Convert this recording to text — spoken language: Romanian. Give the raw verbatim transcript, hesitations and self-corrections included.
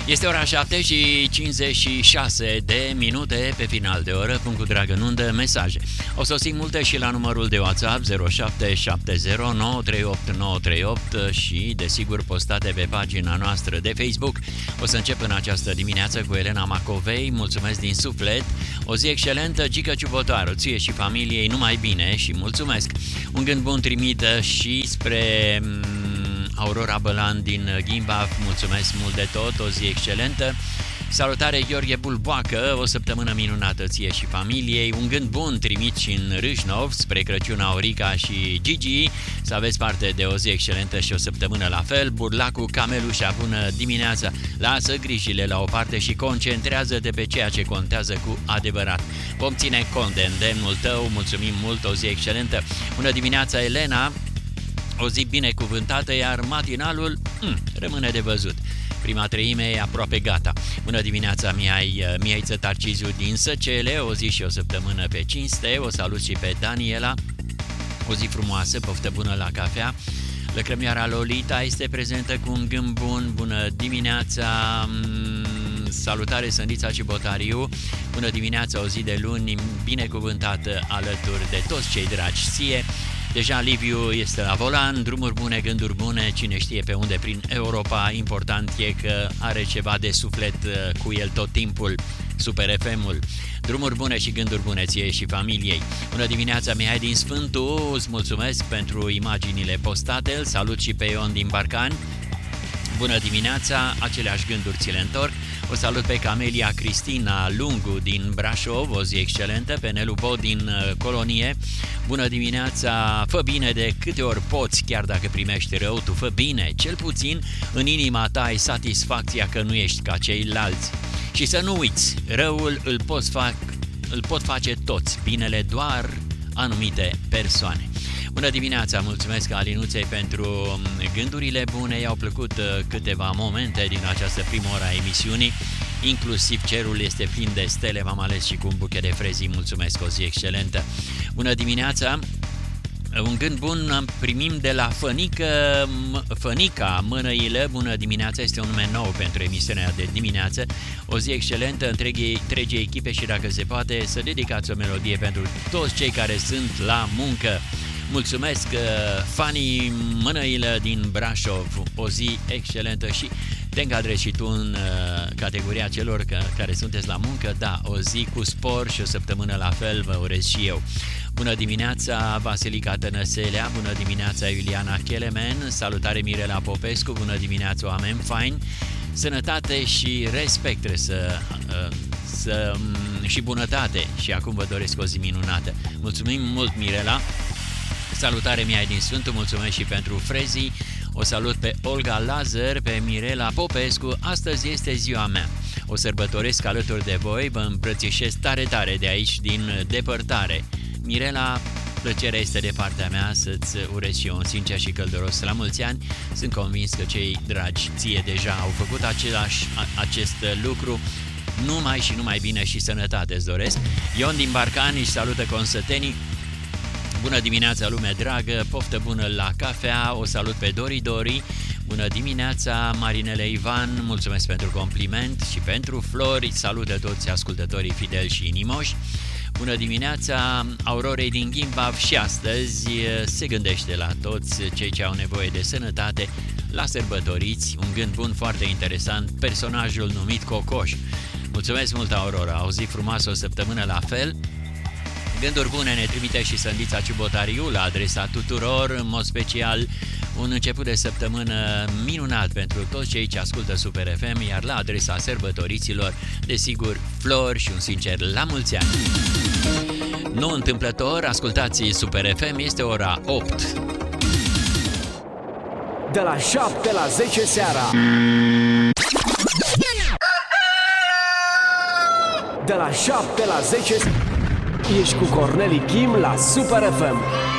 Este ora șapte și cincizeci și șase de minute pe final de oră. Punct cu dragă nundă, mesaje. O sosit multe și la numărul de WhatsApp zero șapte șapte zero nouă trei opt nouă trei opt și, desigur, postate pe pagina noastră de Facebook. O să încep în această dimineață cu Elena Macovei. Mulțumesc din suflet. O zi excelentă, Gică Ciubotaru, ție și familiei numai bine și mulțumesc. Un gând bun trimită și spre Aurora Bălan din Ghimbaf, mulțumesc mult de tot, o zi excelentă. Salutare Gheorghe Bulboacă, o săptămână minunată ție și familiei. Un gând bun trimit și în Râșnov, spre Crăciun Aurica și Gigi. Să aveți parte de o zi excelentă și o săptămână la fel. Burlacu Camelușa, bună dimineața. Lasă grijile la o parte și concentrează-te pe ceea ce contează cu adevărat. Vom ține cont de îndemnul tău, mulțumim mult, o zi excelentă. Bună dimineața Elena. O zi binecuvântată, iar matinalul hmm, rămâne de văzut. Prima treime e aproape gata. Bună dimineața, Mihai, Mihaiță Tarciziu din Săcele, o zi și o săptămână pe cinste. O salut și pe Daniela. O zi frumoasă, poftă bună la cafea. Lăcrămioara Lolita este prezentă cu un gând bun. Bună dimineața, salutare Sândița Cibotariu. Bună dimineața, o zi de luni binecuvântată alături de toți cei dragi ție. Deja Liviu este la volan, drumuri bune, gânduri bune, cine știe pe unde prin Europa. Important e că are ceva de suflet cu el tot timpul, Super F M-ul. Drumuri bune și gânduri bune ție și familiei. Bună dimineața, Mihai din Sfântu, îți mulțumesc pentru imaginile postate, îl salut și pe Ion din Barcani. Bună dimineața, aceleași gânduri ți le întorc. O salut pe Camelia Cristina Lungu din Brașov, o zi excelentă, pe Nelu Bo din Colonie. Bună dimineața, fă bine de câte ori poți, chiar dacă primești rău, tu fă bine, cel puțin în inima ta ai satisfacția că nu ești ca ceilalți. Și să nu uiți, răul îl, poți fac, îl pot face toți, binele doar anumite persoane. Bună dimineața, mulțumesc Alinuței pentru gândurile bune, i-au plăcut câteva momente din această primă oră a emisiunii, inclusiv cerul este plin de stele, v-am ales și cu un buchet de frezii, mulțumesc, o zi excelentă. Bună dimineața, un gând bun primim de la Fănică, Fănica Mânăilă, bună dimineața, este un nume nou pentru emisiunea de dimineață, o zi excelentă întregii, întregii echipe și dacă se poate să dedicați o melodie pentru toți cei care sunt la muncă. Mulțumesc, Fani Mânăilă din Brașov, o zi excelentă și te încadrezi și tu în uh, categoria celor că, care sunteți la muncă, da, o zi cu spor și o săptămână la fel vă urez și eu. Bună dimineața, Vasilica Tănăselea, bună dimineața, Iuliana Chelemen, salutare Mirela Popescu, bună dimineața, oameni faini, sănătate și respect trebuie să... Uh, să și bunătate și acum vă doresc o zi minunată. Mulțumim mult, Mirela. Salutare Mihai din Sfântul, mulțumesc și pentru frezii. O salut pe Olga Lazar, pe Mirela Popescu. Astăzi este ziua mea. O sărbătoresc alături de voi, vă îmbrățișez tare, tare de aici, din depărtare. Mirela, plăcerea este de partea mea să-ți urez și eu un sincer și călduros la mulți ani. Sunt convins că cei dragi ție deja au făcut același, acest lucru. Numai și numai bine și sănătate îți doresc. Ion din Barcani își salută consătenii. Bună dimineața, lume dragă, poftă bună la cafea, o salut pe Dori Dori. Bună dimineața, Marinele Ivan, mulțumesc pentru compliment și pentru flori, salută toți ascultătorii fideli și inimoși. Bună dimineața, Aurorei din Ghimbaf și astăzi se gândește la toți cei ce au nevoie de sănătate, la sărbătoriți, un gând bun foarte interesant, personajul numit Cocoș. Mulțumesc mult, Aurora, o zi frumoasă, o săptămână la fel. Gânduri bune ne trimite și Sândița Ciubotariu la adresa tuturor, în mod special un început de săptămână minunat pentru toți cei ce ascultă Super F M, iar la adresa sărbătoriților, desigur, flori și un sincer la mulți ani. Nu întâmplător, ascultați Super F M, este ora opt. De la șapte la zece seara. De la șapte la zece ești cu Corneli Kim la Super F M.